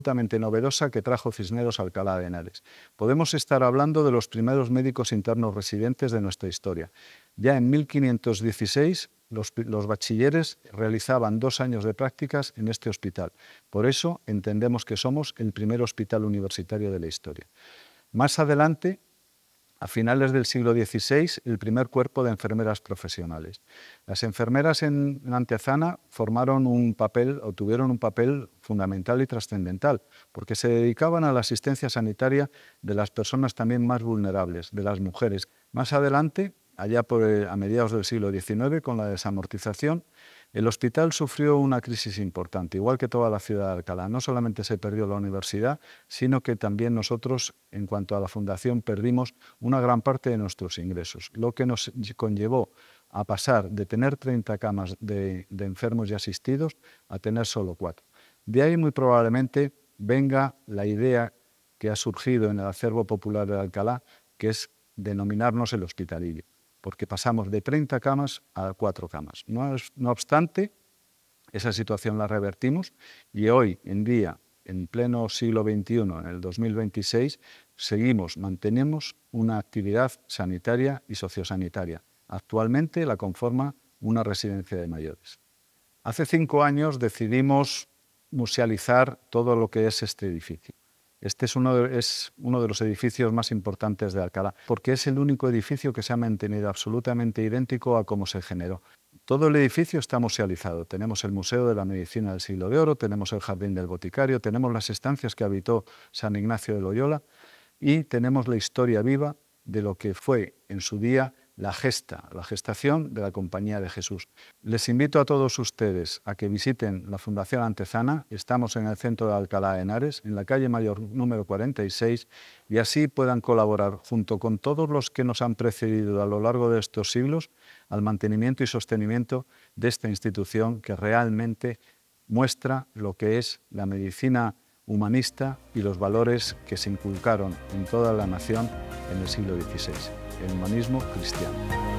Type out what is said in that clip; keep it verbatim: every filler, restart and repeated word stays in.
absolutamente novedosa que trajo Cisneros a Alcalá de Henares. Podemos estar hablando de los primeros médicos internos residentes de nuestra historia. Ya en mil quinientos dieciséis, los, los bachilleres realizaban dos años de prácticas en este hospital. Por eso entendemos que somos el primer hospital universitario de la historia. Más adelante, a finales del siglo dieciséis, el primer cuerpo de enfermeras profesionales. Las enfermeras en, en Antezana formaron un papel, o tuvieron un papel fundamental y trascendental, porque se dedicaban a la asistencia sanitaria de las personas también más vulnerables, de las mujeres. Más adelante, allá por, a mediados del siglo diecinueve, con la desamortización, el hospital sufrió una crisis importante, igual que toda la ciudad de Alcalá. No solamente se perdió la universidad, sino que también nosotros, en cuanto a la fundación, perdimos una gran parte de nuestros ingresos, lo que nos conllevó a pasar de tener treinta camas de, de enfermos y asistidos a tener solo cuatro. De ahí muy probablemente venga la idea que ha surgido en el acervo popular de Alcalá, que es denominarnos el Hospitalillo, porque pasamos de treinta camas a cuatro camas. No, es, no obstante, esa situación la revertimos y hoy en día, en pleno siglo veintiuno, en el dos mil veintiséis, seguimos, mantenemos una actividad sanitaria y sociosanitaria. Actualmente la conforma una residencia de mayores. Hace cinco años decidimos musealizar todo lo que es este edificio. Este es uno, de, es uno de los edificios más importantes de Alcalá, porque es el único edificio que se ha mantenido absolutamente idéntico a cómo se generó. Todo el edificio está musealizado. Tenemos el Museo de la Medicina del Siglo de Oro, tenemos el Jardín del Boticario, tenemos las estancias que habitó San Ignacio de Loyola y tenemos la historia viva de lo que fue en su día la gesta, la gestación de la Compañía de Jesús. Les invito a todos ustedes a que visiten la Fundación Antezana. Estamos en el centro de Alcalá de Henares, en la calle Mayor número cuarenta y seis, y así puedan colaborar junto con todos los que nos han precedido a lo largo de estos siglos al mantenimiento y sostenimiento de esta institución que realmente muestra lo que es la medicina humanista y los valores que se inculcaron en toda la nación en el siglo dieciséis, el humanismo cristiano.